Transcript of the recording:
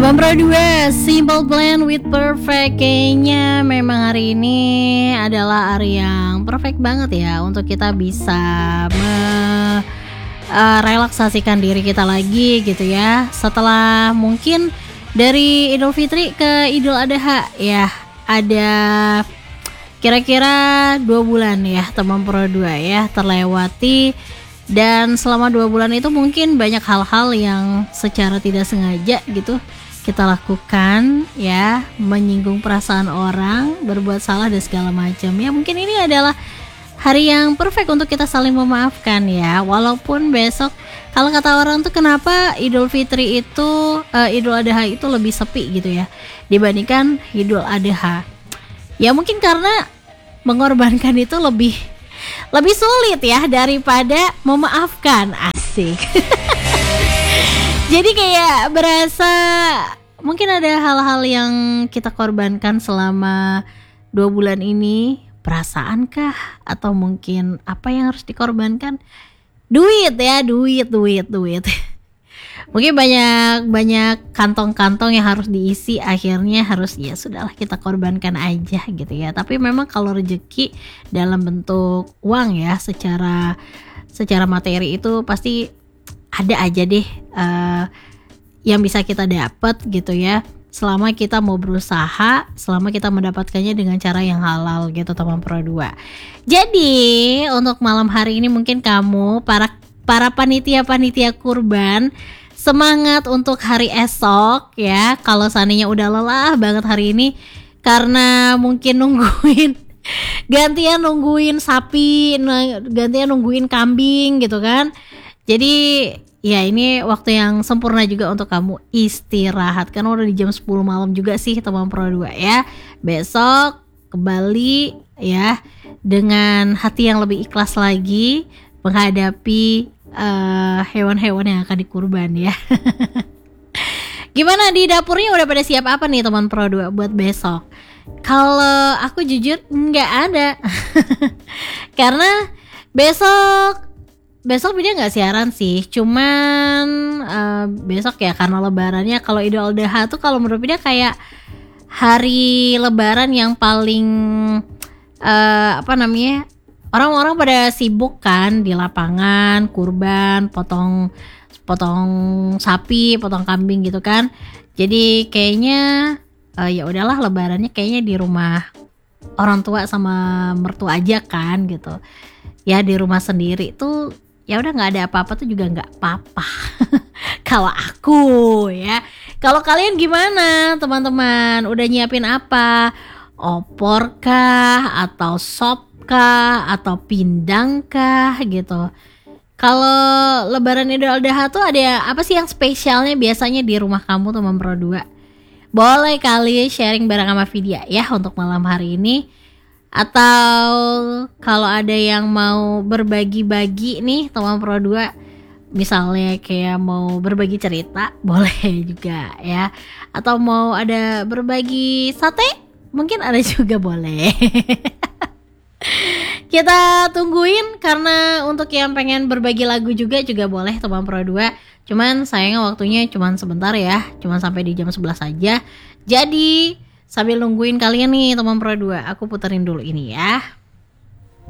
Teman Pro 2, Simple Plan with Perfect. Kayaknya memang hari ini adalah hari yang perfect banget ya untuk kita bisa relaksasikan diri kita lagi gitu ya. Setelah mungkin dari Idul Fitri ke Idul Adha ya, ada kira-kira 2 bulan ya teman Pro 2 ya terlewati. Dan selama 2 bulan itu mungkin banyak hal-hal yang secara tidak sengaja gitu kita lakukan ya, menyinggung perasaan orang, berbuat salah dan segala macam ya. Mungkin ini adalah hari yang perfect untuk kita saling memaafkan ya. Walaupun besok, kalau kata orang tuh kenapa Idul Fitri itu Idul Adha itu lebih sepi gitu ya dibandingkan Idul Adha. Ya mungkin karena mengorbankan itu lebih sulit ya daripada memaafkan. Asik. Jadi kayak berasa mungkin ada hal-hal yang kita korbankan selama 2 bulan ini. Perasaankah? Atau mungkin apa yang harus dikorbankan? Duit ya, duit. Mungkin banyak kantong-kantong yang harus diisi. Akhirnya harus ya sudahlah kita korbankan aja gitu ya. Tapi memang kalau rezeki dalam bentuk uang ya, secara materi itu pasti ada aja deh yang bisa kita dapat gitu ya, selama kita mau berusaha, selama kita mendapatkannya dengan cara yang halal gitu teman Pro 2. Jadi untuk malam hari ini mungkin kamu para panitia kurban semangat untuk hari esok ya. Kalau seandainya udah lelah banget hari ini karena mungkin gantian nungguin sapi, gantian nungguin kambing gitu kan. Jadi ya ini waktu yang sempurna juga untuk kamu istirahat, karena udah di jam 10 malam juga sih teman Pro 2 ya. Besok kembali ya dengan hati yang lebih ikhlas lagi menghadapi hewan-hewan yang akan dikurban ya. Gimana di dapurnya, udah pada siap apa nih teman Pro 2 buat besok? Kalau aku jujur nggak ada. Karena besok dia nggak siaran sih, cuman besok ya karena lebarannya. Kalau Idul Adha tuh kalau menurut dia kayak hari lebaran yang paling orang-orang pada sibuk kan di lapangan, kurban, potong sapi, potong kambing gitu kan. Jadi kayaknya ya udahlah lebarannya kayaknya di rumah orang tua sama mertua aja kan gitu. Ya di rumah sendiri tuh ya udah nggak ada apa-apa tuh juga nggak apa-apa. Kalau aku ya, kalau kalian gimana teman-teman? Udah nyiapin apa? Opor kah? Atau sop kah? Atau pindang kah? Gitu. Kalau lebaran Idul Adha tuh ada apa sih yang spesialnya biasanya di rumah kamu teman Pro 2? Boleh kali sharing bareng sama Vidya ya untuk malam hari ini. Atau kalau ada yang mau berbagi-bagi nih teman Pro 2, misalnya kayak mau berbagi cerita, boleh juga ya. Atau mau ada berbagi sate, mungkin ada juga boleh. Kita tungguin, karena untuk yang pengen berbagi lagu juga boleh teman Pro 2. Cuman sayangnya waktunya cuman sebentar ya, cuman sampai di jam 11 aja. Jadi sambil nungguin kalian nih teman Pro 2, aku puterin dulu ini ya.